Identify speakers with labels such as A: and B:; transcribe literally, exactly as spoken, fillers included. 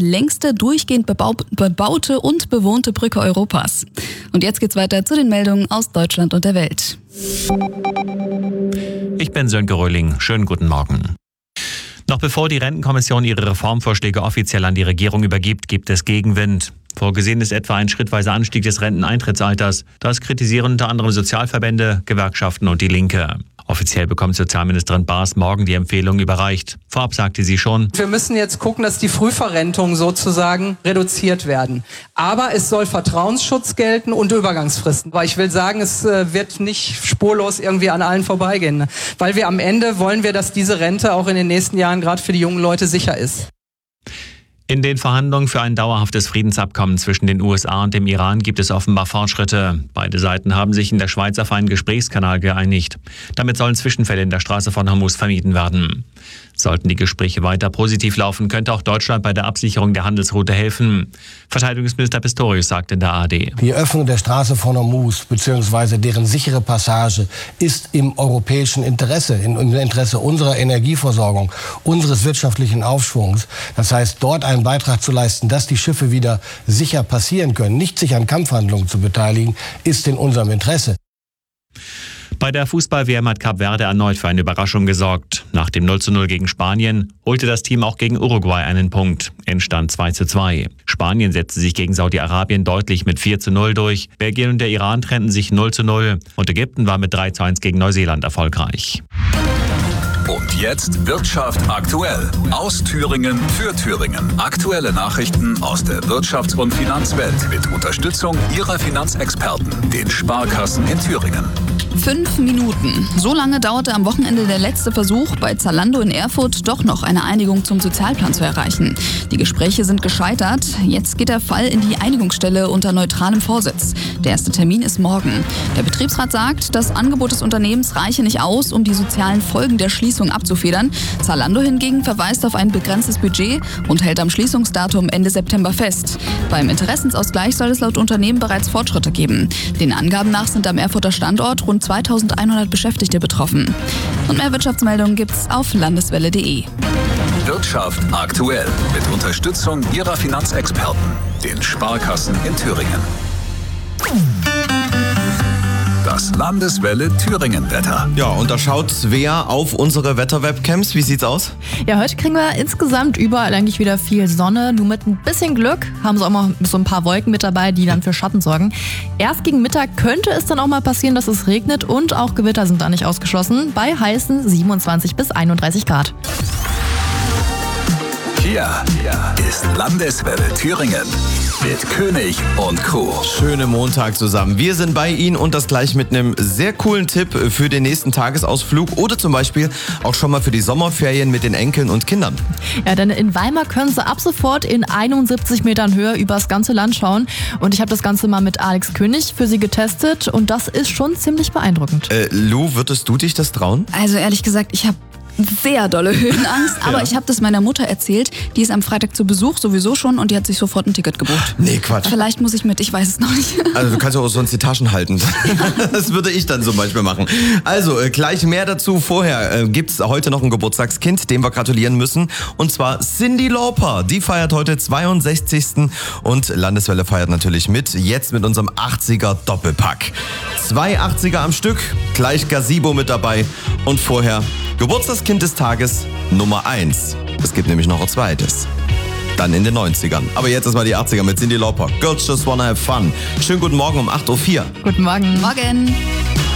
A: längste durchgehend bebau- bebaute und bewohnte Brücke Europas. Und jetzt geht's weiter zu den Meldungen aus Deutschland und der Welt.
B: Ich bin Sönke Röhling. Schönen guten Morgen. Noch bevor die Rentenkommission ihre Reformvorschläge offiziell an die Regierung übergibt, gibt es Gegenwind. Vorgesehen ist etwa ein schrittweiser Anstieg des Renteneintrittsalters. Das kritisieren unter anderem Sozialverbände, Gewerkschaften und die Linke. Offiziell bekommt Sozialministerin Baas morgen die Empfehlung überreicht. Vorab sagte sie schon:
C: Wir müssen jetzt gucken, dass die Frühverrentungen sozusagen reduziert werden. Aber es soll Vertrauensschutz gelten und Übergangsfristen. Weil ich will sagen, es wird nicht spurlos irgendwie an allen vorbeigehen. Weil wir am Ende wollen wir, dass diese Rente auch in den nächsten Jahren gerade für die jungen Leute sicher ist.
B: In den Verhandlungen für ein dauerhaftes Friedensabkommen zwischen den U S A und dem Iran gibt es offenbar Fortschritte. Beide Seiten haben sich in der Schweiz auf einen Gesprächskanal geeinigt. Damit sollen Zwischenfälle in der Straße von Hormuz vermieden werden. Sollten die Gespräche weiter positiv laufen, könnte auch Deutschland bei der Absicherung der Handelsroute helfen. Verteidigungsminister Pistorius sagte in der A R D:
D: Die Öffnung der Straße von Hormuz bzw. deren sichere Passage ist im europäischen Interesse, im Interesse unserer Energieversorgung, unseres wirtschaftlichen Aufschwungs. Das heißt, dort einen Beitrag zu leisten, dass die Schiffe wieder sicher passieren können, nicht sich an Kampfhandlungen zu beteiligen, ist in unserem Interesse.
B: Bei der Fußball-W M hat Kap Verde erneut für eine Überraschung gesorgt. Nach dem null zu null gegen Spanien holte das Team auch gegen Uruguay einen Punkt. Endstand zwei zu zwei. Spanien setzte sich gegen Saudi-Arabien deutlich mit vier zu null durch. Belgien und der Iran trennten sich null zu null. Und Ägypten war mit drei zu eins gegen Neuseeland erfolgreich.
E: Und jetzt Wirtschaft aktuell. Aus Thüringen für Thüringen. Aktuelle Nachrichten aus der Wirtschafts- und Finanzwelt mit Unterstützung Ihrer Finanzexperten, den Sparkassen in Thüringen.
A: Fünf Minuten. So lange dauerte am Wochenende der letzte Versuch, bei Zalando in Erfurt doch noch eine Einigung zum Sozialplan zu erreichen. Die Gespräche sind gescheitert. Jetzt geht der Fall in die Einigungsstelle unter neutralem Vorsitz. Der erste Termin ist morgen. Der Betriebsrat sagt, das Angebot des Unternehmens reiche nicht aus, um die sozialen Folgen der Schließung abzufedern. Zalando hingegen verweist auf ein begrenztes Budget und hält am Schließungsdatum Ende September fest. Beim Interessensausgleich soll es laut Unternehmen bereits Fortschritte geben. Den Angaben nach sind am Erfurter Standort rund zweitausendeinhundert Beschäftigte betroffen. Und mehr Wirtschaftsmeldungen gibt's auf landeswelle punkt de.
E: Wirtschaft aktuell mit Unterstützung Ihrer Finanzexperten, den Sparkassen in Thüringen. Das Landeswelle Thüringen-Wetter.
F: Ja, und da schaut Svea auf unsere Wetter-Webcams. Wie sieht's aus?
G: Ja, heute kriegen wir insgesamt überall eigentlich wieder viel Sonne. Nur mit ein bisschen Glück haben sie auch mal so ein paar Wolken mit dabei, die dann für Schatten sorgen. Erst gegen Mittag könnte es dann auch mal passieren, dass es regnet und auch Gewitter sind da nicht ausgeschlossen. Bei heißen siebenundzwanzig bis einunddreißig Grad.
E: Hier, hier ist Landeswelle Thüringen mit König und Co.
F: Schönen Montag zusammen. Wir sind bei Ihnen und das gleich mit einem sehr coolen Tipp für den nächsten Tagesausflug oder zum Beispiel auch schon mal für die Sommerferien mit den Enkeln und Kindern.
G: Ja, denn in Weimar können Sie ab sofort in einundsiebzig Metern Höhe übers ganze Land schauen. Und ich habe das Ganze mal mit Alex König für Sie getestet und das ist schon ziemlich beeindruckend.
F: Äh, Lou, würdest du dich das trauen?
A: Also ehrlich gesagt, ich habe sehr dolle Höhenangst, aber
F: Ja.
A: ich habe das meiner Mutter erzählt. Die ist am Freitag zu Besuch sowieso schon und die hat sich sofort ein Ticket gebucht.
F: Nee, Quatsch.
A: Vielleicht muss ich mit, ich weiß es noch nicht.
F: Also du kannst ja auch sonst die Taschen halten. Das würde ich dann zum Beispiel machen. Also äh, gleich mehr dazu. Vorher äh, gibt's heute noch ein Geburtstagskind, dem wir gratulieren müssen. Und zwar Cyndi Lauper. Die feiert heute zweiundsechzigsten und Landeswelle feiert natürlich mit. Jetzt mit unserem achtziger Doppelpack. Zwei achtziger am Stück, gleich Gazebo mit dabei. Und vorher Geburtstagskind des Tages Nummer eins. Es gibt nämlich noch ein zweites. Dann in den neunzigern. Aber jetzt ist mal die achtziger mit Cyndi Lauper. Girls Just Wanna Have Fun. Schönen guten Morgen um acht Uhr vier.
G: Guten Morgen.
A: Morgen.